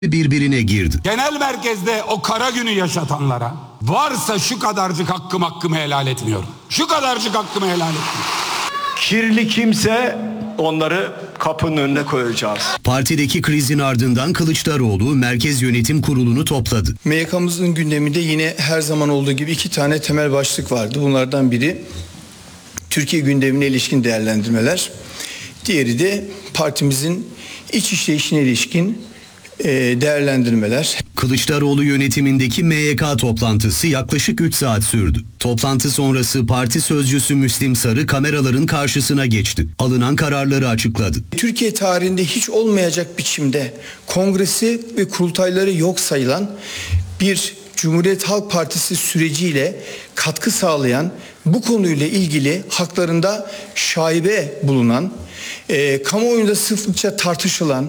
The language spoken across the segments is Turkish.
birbirine girdi. Genel merkezde o kara günü yaşatanlara varsa şu kadarcık hakkımı helal etmiyorum. Şu kadarcık hakkımı helal etmiyorum. Kirli kimse onları kapının önüne koyacağız. Partideki krizin ardından Kılıçdaroğlu Merkez Yönetim Kurulu'nu topladı. MYK'mızın gündeminde yine her zaman olduğu gibi 2 tane temel başlık vardı. Bunlardan biri Türkiye gündemine ilişkin değerlendirmeler. Diğeri de partimizin iç işleyişine ilişkin değerlendirmeler. Kılıçdaroğlu yönetimindeki MYK toplantısı yaklaşık 3 saat sürdü. Toplantı sonrası parti sözcüsü Müslim Sarı kameraların karşısına geçti. Alınan kararları açıkladı. Türkiye tarihinde hiç olmayacak biçimde kongresi ve kurultayları yok sayılan bir Cumhuriyet Halk Partisi süreciyle katkı sağlayan, bu konuyla ilgili haklarında şaibe bulunan, kamuoyunda sıklıkça tartışılan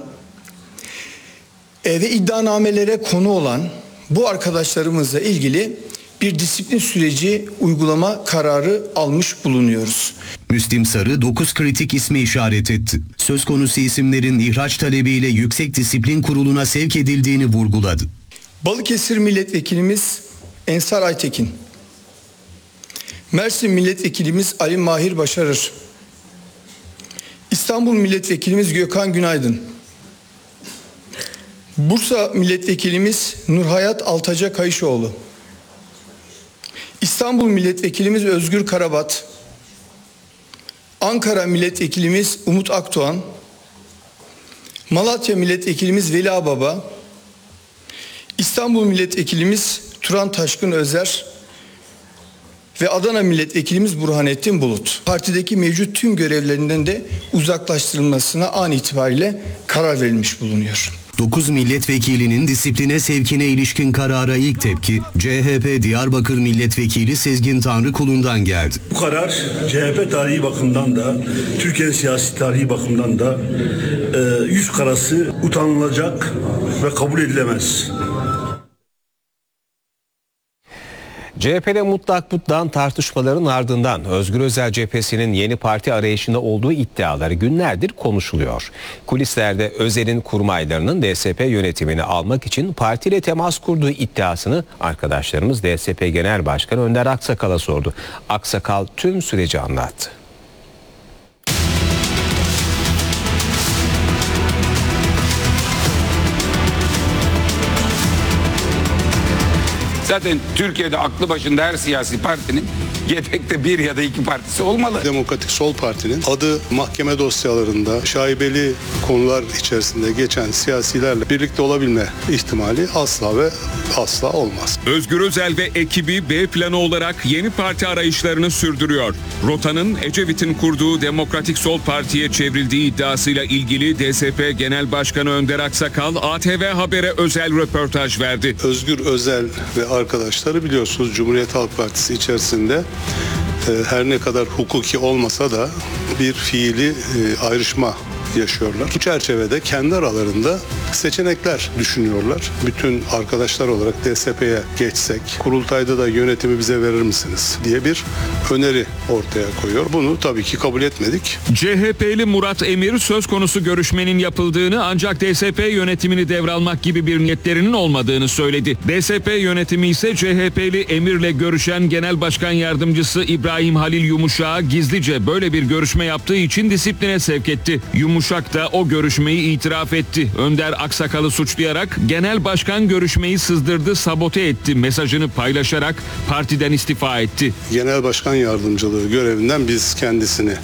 ve iddianamelere konu olan bu arkadaşlarımızla ilgili bir disiplin süreci uygulama kararı almış bulunuyoruz. Müslim Sarı 9 kritik ismi işaret etti. Söz konusu isimlerin ihraç talebiyle Yüksek Disiplin Kurulu'na sevk edildiğini vurguladı. Balıkesir Milletvekilimiz Ensar Aytekin, Mersin Milletvekilimiz Ali Mahir Başarır, İstanbul Milletvekilimiz Gökhan Günaydın, Bursa Milletvekilimiz Nurhayat Altaca Kayışoğlu, İstanbul Milletvekilimiz Özgür Karabat, Ankara Milletvekilimiz Umut Akdoğan, Malatya Milletvekilimiz Veli Ağbaba, İstanbul Milletvekilimiz Turan Taşkın Özer ve Adana Milletvekilimiz Burhanettin Bulut. Partideki mevcut tüm görevlerinden de uzaklaştırılmasına an itibariyle karar verilmiş bulunuyor. 9 milletvekilinin disipline sevkine ilişkin karara ilk tepki CHP Diyarbakır Milletvekili Sezgin Tanrıkulu'ndan geldi. Bu karar CHP tarihi bakımdan da Türkiye siyasi tarihi bakımdan da yüz karası utanılacak ve kabul edilemez. CHP'de mutlak mutlan tartışmaların ardından Özgür Özel cephesinin yeni parti arayışında olduğu iddiaları günlerdir konuşuluyor. Kulislerde Özel'in kurmaylarının DSP yönetimini almak için partiyle temas kurduğu iddiasını arkadaşlarımız DSP Genel Başkanı Önder Aksakal'a sordu. Aksakal tüm süreci anlattı. Zaten Türkiye'de aklı başında her siyasi partinin yedekte 1 ya da 2 partisi olmalı. Demokratik Sol Parti'nin adı mahkeme dosyalarında şaibeli konular içerisinde geçen siyasilerle birlikte olabilme ihtimali asla ve asla olmaz. Özgür Özel ve ekibi B planı olarak yeni parti arayışlarını sürdürüyor. Rotanın Ecevit'in kurduğu Demokratik Sol Parti'ye çevrildiği iddiasıyla ilgili DSP Genel Başkanı Önder Aksakal ATV Haber'e özel röportaj verdi. Özgür Özel ve arkadaşları biliyorsunuz Cumhuriyet Halk Partisi içerisinde her ne kadar hukuki olmasa da bir fiili ayrışma yaşıyorlar. Bu çerçevede kendi aralarında seçenekler düşünüyorlar. Bütün arkadaşlar olarak DSP'ye geçsek, kurultayda da yönetimi bize verir misiniz diye bir öneri ortaya koyuyor. Bunu tabii ki kabul etmedik. CHP'li Murat Emir söz konusu görüşmenin yapıldığını ancak DSP yönetimini devralmak gibi bir niyetlerinin olmadığını söyledi. DSP yönetimi ise CHP'li Emir'le görüşen Genel Başkan Yardımcısı İbrahim Halil Yumuşak'ı gizlice böyle bir görüşme yaptığı için disipline sevk etti. Yumuşak da o görüşmeyi itiraf etti. Önder Aksakal'ı suçlayarak genel başkan görüşmeyi sızdırdı, sabote etti mesajını paylaşarak partiden istifa etti. Genel başkan yardımcılığı görevinden biz kendisini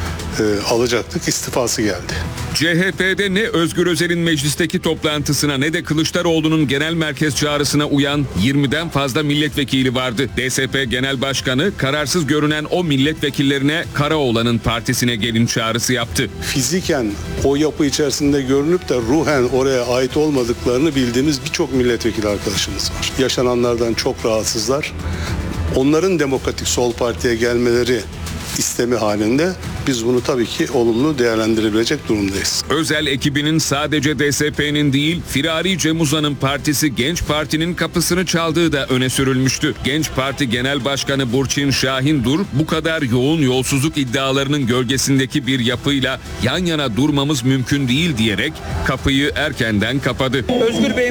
alacaktık, istifası geldi. CHP'de ne Özgür Özel'in meclisteki toplantısına ne de Kılıçdaroğlu'nun genel merkez çağrısına uyan 20'den fazla milletvekili vardı. DSP Genel Başkanı kararsız görünen o milletvekillerine Karaoğlan'ın partisine gelin çağrısı yaptı. Fiziken o yapı içerisinde görünüp de ruhen oraya ait olmadıklarını bildiğimiz birçok milletvekili arkadaşımız var. Yaşananlardan çok rahatsızlar. Onların Demokratik Sol Parti'ye gelmeleri istemi halinde biz bunu tabii ki olumlu değerlendirebilecek durumdayız. Özel ekibinin sadece DSP'nin değil, Firari Cem Uzan'ın partisi Genç Parti'nin kapısını çaldığı da öne sürülmüştü. Genç Parti Genel Başkanı Burçin Şahindur bu kadar yoğun yolsuzluk iddialarının gölgesindeki bir yapıyla yan yana durmamız mümkün değil diyerek kapıyı erkenden kapadı. Özgür Bey